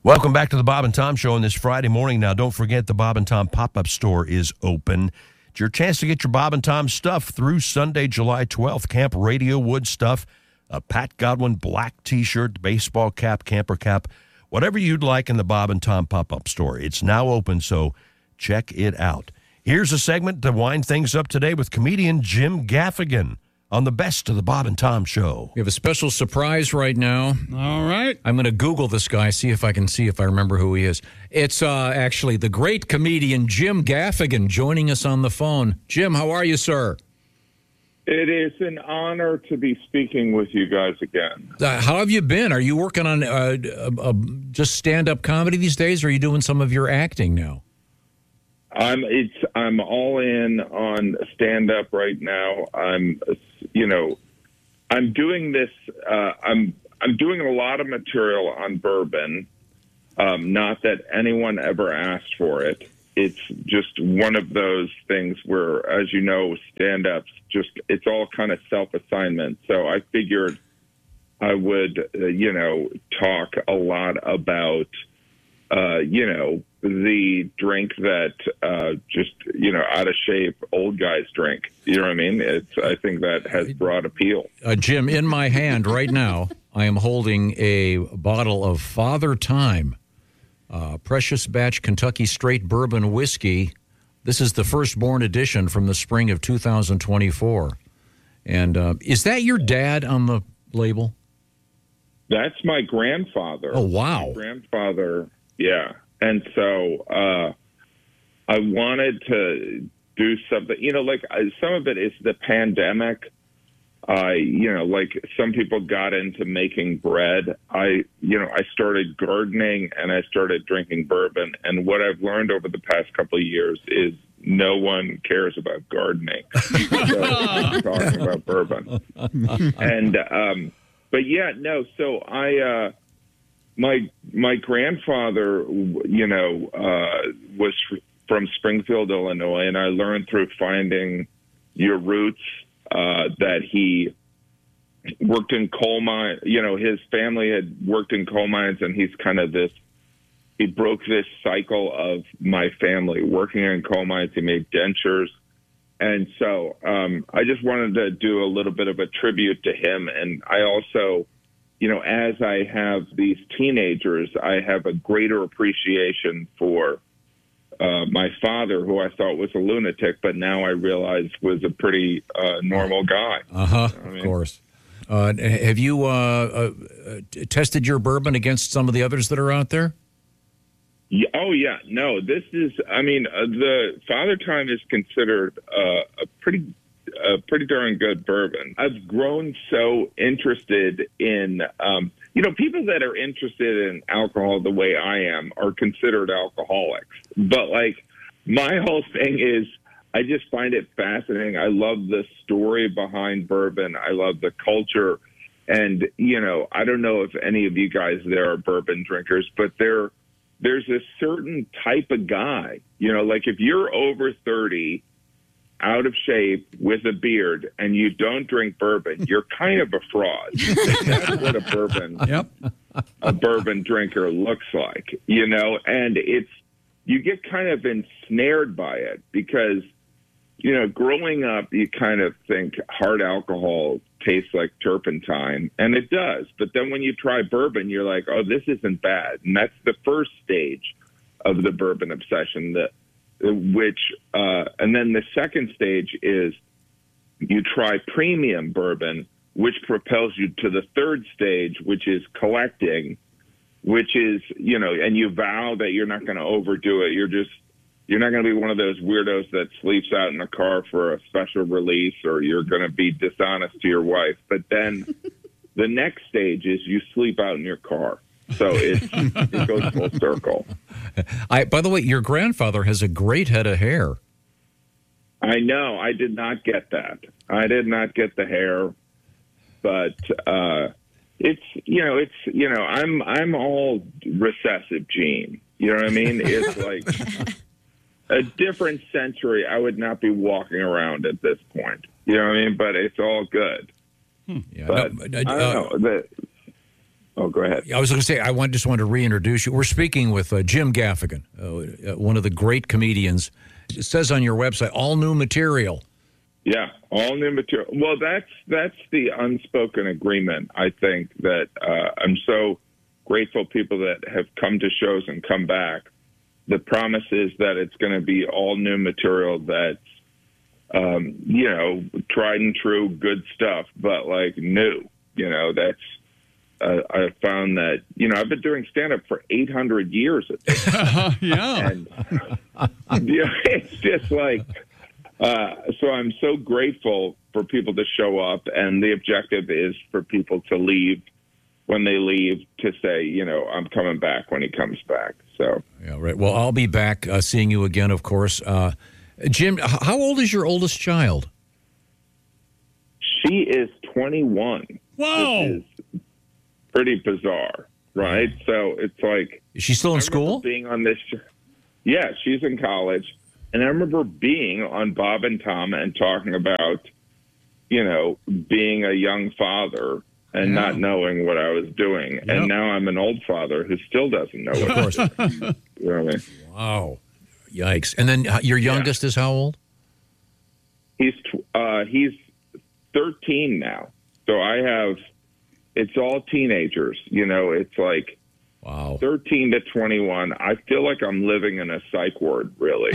Welcome back to the Bob and Tom Show on this Friday morning. Now, don't forget the Bob and Tom pop-up store is open. It's your chance to get your Bob and Tom stuff through Sunday, July 12th. Camp Radio Wood stuff, a Pat Godwin black T-shirt, baseball cap, camper cap, whatever you'd like in the Bob and Tom pop-up store. It's now open, so check it out. Here's a segment to wind things up today with comedian Jim Gaffigan on the Best of the Bob and Tom Show. We have a special surprise right now. All right. I'm going to Google this guy, see if I remember who he is. It's actually the great comedian Jim Gaffigan joining us on the phone. Jim, how are you, sir? It is an honor to be speaking with you guys again. How have you been? Are you working on just stand-up comedy these days, or are you doing some of your acting now? I'm all in on stand-up right now. I'm doing this. I'm doing a lot of material on bourbon. Not that anyone ever asked for it. It's just one of those things where, as you know, stand-ups it's all kind of self-assignment. So I figured I would, talk a lot about, the drink that out of shape old guys drink. You know what I mean? I think that has broad appeal. Jim, in my hand right now, I am holding a bottle of Father Time, Precious Batch Kentucky Straight Bourbon Whiskey. This is the firstborn edition from the spring of 2024. And is that your dad on the label? That's my grandfather. Oh, wow. My grandfather, yeah. And so I wanted to do something, some of it is the pandemic. Some people got into making bread. I started gardening and I started drinking bourbon. And what I've learned over the past couple of years is no one cares about gardening. So I'm talking about bourbon. And, so my grandfather, was from Springfield, Illinois, and I learned through finding your roots that he worked in coal mines. His family had worked in coal mines, and he's kind of he broke this cycle of my family working in coal mines. He made dentures. And so I just wanted to do a little bit of a tribute to him. And I also, as I have these teenagers, I have a greater appreciation for my father, who I thought was a lunatic, but now I realize was a pretty normal guy. Of course. Have you tested your bourbon against some of the others that are out there? Yeah, oh, yeah. No, this is, the Father Time is considered a pretty darn good bourbon. I've grown so interested in, people that are interested in alcohol the way I am are considered alcoholics. But, my whole thing is I just find it fascinating. I love the story behind bourbon. I love the culture. And, I don't know if any of you guys there are bourbon drinkers, but there's a certain type of guy, if you're over 30, out of shape with a beard, and you don't drink bourbon, you're kind of a fraud. That's what a bourbon drinker looks like, and you get kind of ensnared by it because, growing up, you kind of think hard alcohol tastes like turpentine, and it does. But then when you try bourbon, you're like, oh, this isn't bad. And that's the first stage of the bourbon obsession, and then the second stage is you try premium bourbon, which propels you to the third stage, which is collecting, which is, and you vow that you're not going to overdo it. You're not going to be one of those weirdos that sleeps out in a car for a special release, or you're going to be dishonest to your wife. But then the next stage is you sleep out in your car. So it goes full circle. By the way, your grandfather has a great head of hair. I know. I did not get that. I did not get the hair, but I'm all recessive gene. You know what I mean? It's like a different century. I would not be walking around at this point. You know what I mean? But it's all good. Yeah, but I don't know. Oh, go ahead. I was going to say, just wanted to reintroduce you. We're speaking with Jim Gaffigan, one of the great comedians. It says on your website, all new material. Yeah, all new material. Well, that's the unspoken agreement, I think, that I'm so grateful people that have come to shows and come back. The promise is that it's going to be all new material that's, tried and true, good stuff, but like new. That's I found that, I've been doing stand-up for 800 years at this point. Yeah. And, it's just like, so I'm so grateful for people to show up, and the objective is for people to leave when they leave to say, I'm coming back when he comes back. So, yeah, right. Well, I'll be back seeing you again, of course. Jim, how old is your oldest child? She is 21. Whoa. Which is pretty bizarre, right? So it's like... Is she still in school? Being on this... Yeah, she's in college. And I remember being on Bob and Tom and talking about, being a young father and not knowing what I was doing. Yep. And now I'm an old father who still doesn't know what I was doing. You know what I mean? Wow. Yikes. And then your youngest is how old? He's 13 now. So I have... It's all teenagers, it's like wow, 13 to 21. I feel like I'm living in a psych ward, really.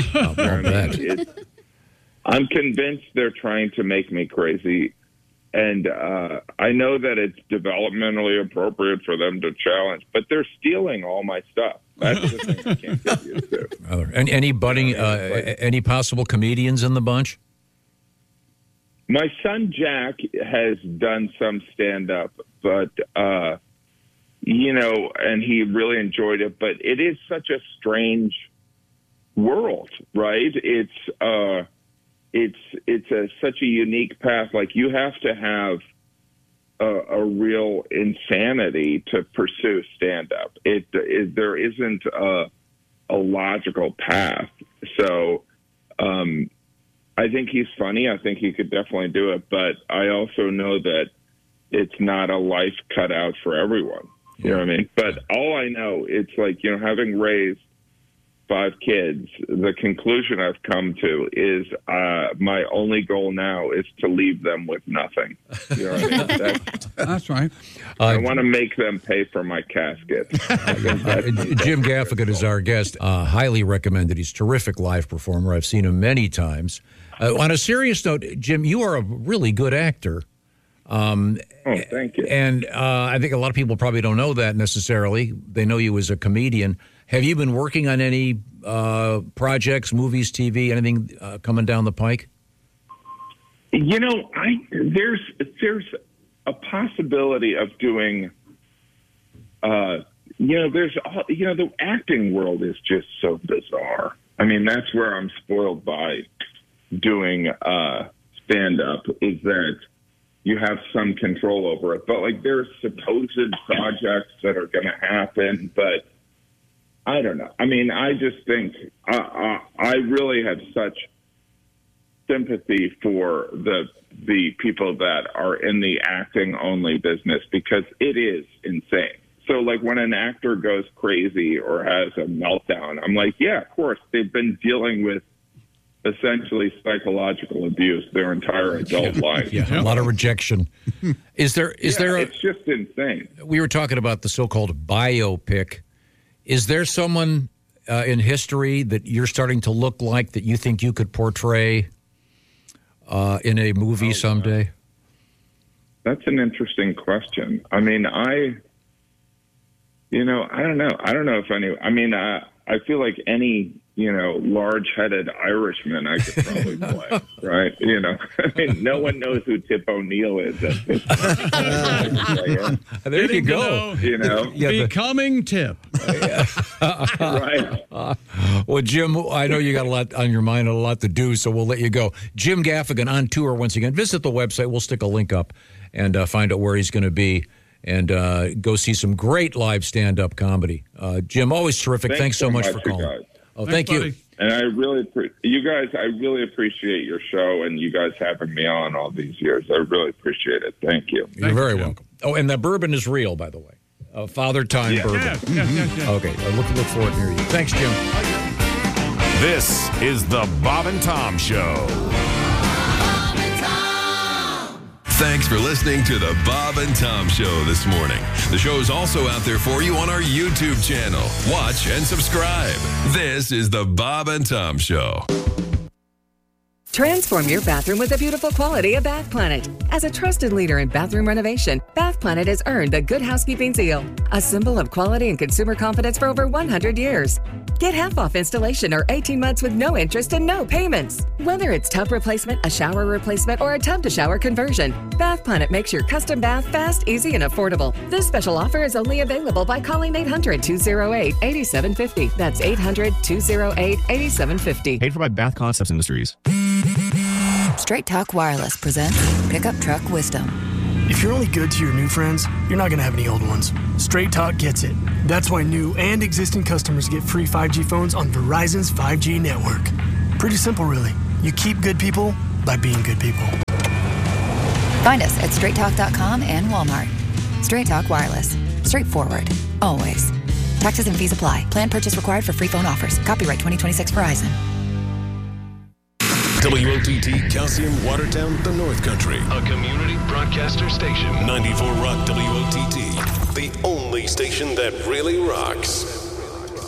I'm convinced they're trying to make me crazy. And I know that it's developmentally appropriate for them to challenge, but they're stealing all my stuff. That's the thing I can't get used to. And any possible comedians in the bunch? My son Jack has done some stand-up, but, and he really enjoyed it. But it is such a strange world, right? It's such a unique path. Like, you have to have a real insanity to pursue stand-up. There isn't a logical path. So, I think he's funny. I think he could definitely do it, but I also know that it's not a life cut out for everyone. You know what I mean? But all I know, it's like, having raised 5 kids, the conclusion I've come to is my only goal now is to leave them with nothing. You know what I mean? That's right. I want to make them pay for my casket. Jim Gaffigan is our guest. Highly recommended. He's a terrific live performer. I've seen him many times. On a serious note, Jim, you are a really good actor. Thank you. And I think a lot of people probably don't know that necessarily. They know you as a comedian. Have you been working on any projects, movies, TV, anything coming down the pike? There's a possibility of doing. The acting world is just so bizarre. I mean, that's where I'm spoiled by doing stand-up, is that you have some control over it. But, like, there's supposed projects that are going to happen, but I don't know. I mean, I just think I really have such sympathy for the people that are in the acting-only business, because it is insane. So, like, when an actor goes crazy or has a meltdown, I'm like, yeah, of course, they've been dealing with essentially psychological abuse their entire adult life. Yeah, a lot of rejection. Is there? It's just insane. We were talking about the so-called biopic. Is there someone in history that you're starting to look like that you think you could portray in a movie someday? That's an interesting question. I mean, I don't know. I don't know if any. I mean, I feel like any large-headed Irishman I could probably play, right? I mean, no one knows who Tip O'Neill is at this point. There you go. Becoming Tip. Right. Well, Jim, I know you got a lot on your mind and a lot to do, so we'll let you go. Jim Gaffigan on tour once again. Visit the website. We'll stick a link up and find out where he's going to be. And go see some great live stand-up comedy. Jim, always terrific. Thanks so much for calling. Guys. Oh, thank you. And I really appreciate your show and you guys having me on all these years. I really appreciate it. Thank you. You're very welcome. Oh, and that bourbon is real, by the way. Father Time bourbon. Yes. Okay, I look for it near you. Thanks, Jim. This is the Bob and Tom Show. Thanks for listening to the Bob and Tom Show this morning. The show is also out there for you on our YouTube channel. Watch and subscribe. This is the Bob and Tom Show. Transform your bathroom with the beautiful quality of Bath Planet. As a trusted leader in bathroom renovation, Bath Planet has earned the Good Housekeeping seal, a symbol of quality and consumer confidence for over 100 years. Get half off installation or 18 months with no interest and no payments. Whether it's tub replacement, a shower replacement, or a tub-to-shower conversion, Bath Planet makes your custom bath fast, easy, and affordable. This special offer is only available by calling 800-208-8750. That's 800-208-8750. Paid for by Bath Concepts Industries. Straight Talk Wireless presents Pickup Truck Wisdom. If you're only good to your new friends, you're not going to have any old ones. Straight Talk gets it. That's why new and existing customers get free 5G phones on Verizon's 5G network. Pretty simple, really. You keep good people by being good people. Find us at straighttalk.com and Walmart. Straight Talk Wireless. Straightforward. Always. Taxes and fees apply. Plan purchase required for free phone offers. Copyright 2026 Verizon. WOTT Calcium Watertown, the North Country. A community broadcaster station. 94 Rock WOTT. The only station that really rocks.